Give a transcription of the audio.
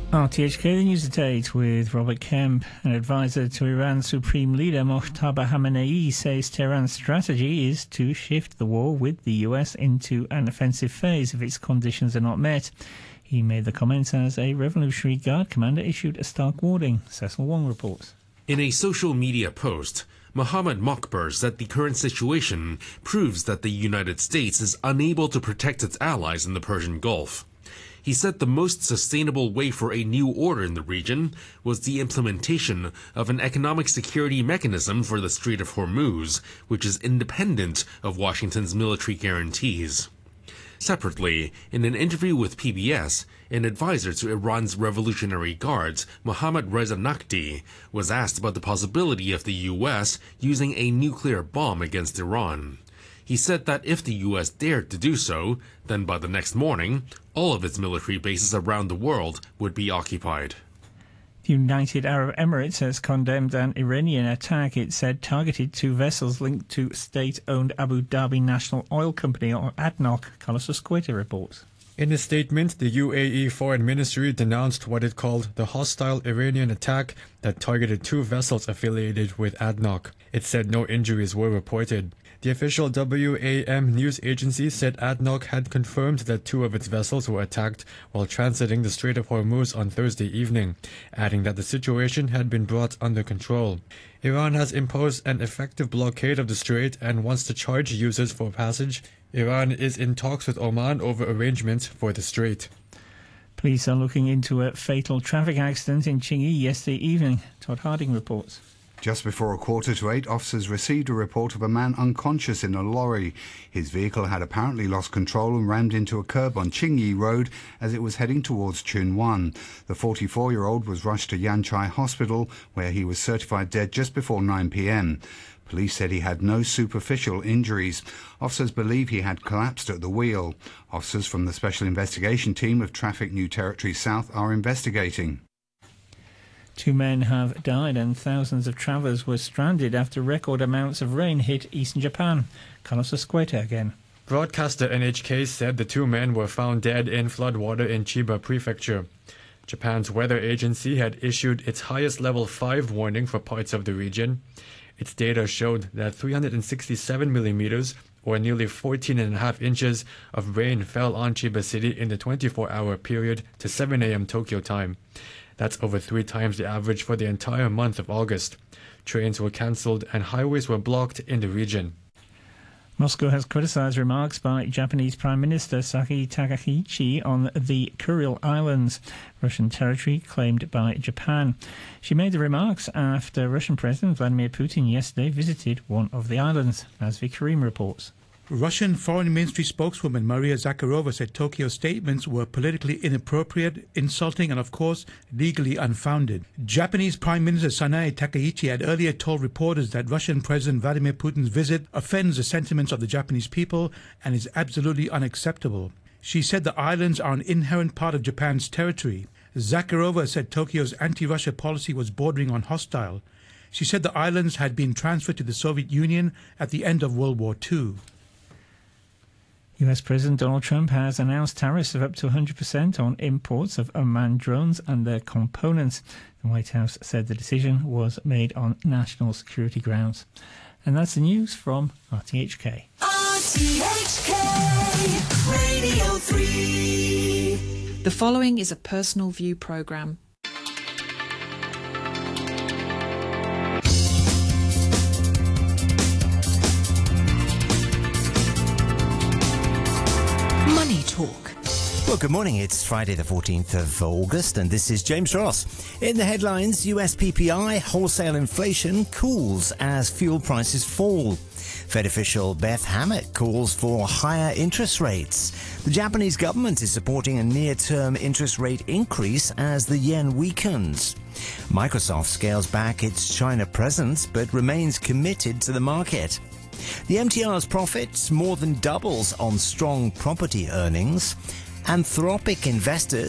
RTHK, the news at 8 with Robert Kemp. An advisor to Iran's Supreme Leader Mojtaba Khamenei says Tehran's strategy is to shift the war with the US into an offensive phase if its conditions are not met. He made the comments as a Revolutionary Guard commander issued a stark warning. Cecil Wong reports. In a social media post, Mohammad Mokber said the current situation proves that the United States is unable to protect its allies in the Persian Gulf. He said the most sustainable way for a new order in the region was the implementation of an economic security mechanism for the Strait of Hormuz, which is independent of Washington's military guarantees. Separately, in an interview with PBS, an advisor to Iran's Revolutionary Guards, Mohammad Reza Naqvi, was asked about the possibility of the U.S. using a nuclear bomb against Iran. He said that if the U.S. dared to do so, then by the next morning, all of its military bases around the world would be occupied. The United Arab Emirates has condemned an Iranian attack it said targeted two vessels linked to state-owned Abu Dhabi National Oil Company, or ADNOC. Carlos Escueta reports. In a statement, the UAE Foreign Ministry denounced what it called the hostile Iranian attack that targeted two vessels affiliated with ADNOC. It said no injuries were reported. The official WAM news agency said ADNOC had confirmed that two of its vessels were attacked while transiting the Strait of Hormuz on Thursday evening, adding that the situation had been brought under control. Iran has imposed an effective blockade of the strait and wants to charge users for passage. Iran is in talks with Oman over arrangements for the strait. Police are looking into a fatal traffic accident in Chinyi yesterday evening. Todd Harding reports. Just before 7:45, officers received a report of a man unconscious in a lorry. His vehicle had apparently lost control and rammed into a curb on Qingyi Road as it was heading towards Chunwan. The 44-year-old was rushed to Yanchai Hospital, where he was certified dead just before 9 p.m. Police said he had no superficial injuries. Officers believe he had collapsed at the wheel. Officers from the Special Investigation Team of Traffic New Territory South are investigating. 2 men have died and thousands of travellers were stranded after record amounts of rain hit eastern Japan. Carlos Escueta again. Broadcaster NHK said the 2 men were found dead in floodwater in Chiba Prefecture. Japan's weather agency had issued its highest level 5 warning for parts of the region. Its data showed that 367 millimeters, or nearly 14.5 inches, of rain fell on Chiba City in the 24-hour period to 7 a.m. Tokyo time. That's over 3 times the average for the entire month of August. Trains were cancelled and highways were blocked in the region. Moscow has criticised remarks by Japanese Prime Minister Saki Takaichi on the Kuril Islands, Russian territory claimed by Japan. She made the remarks after Russian President Vladimir Putin yesterday visited one of the islands, as Karim reports. Russian Foreign Ministry spokeswoman Maria Zakharova said Tokyo's statements were politically inappropriate, insulting and, of course, legally unfounded. Japanese Prime Minister Sanae Takaichi had earlier told reporters that Russian President Vladimir Putin's visit offends the sentiments of the Japanese people and is absolutely unacceptable. She said the islands are an inherent part of Japan's territory. Zakharova said Tokyo's anti-Russia policy was bordering on hostile. She said the islands had been transferred to the Soviet Union at the end of World War II. US President Donald Trump has announced tariffs of up to 100% on imports of unmanned drones and their components. The White House said the decision was made on national security grounds. And that's the news from RTHK. RTHK Radio 3. The following is a personal view programme. Money Talk. Well, good morning. It's Friday the 14th of August and this is James Ross. In the headlines, US PPI wholesale inflation cools as fuel prices fall. Fed official Beth Hammett calls for higher interest rates. The Japanese government is supporting a near-term interest rate increase as the yen weakens. Microsoft scales back its China presence but remains committed to the market. The MTR's profits more than doubles on strong property earnings. Anthropic investors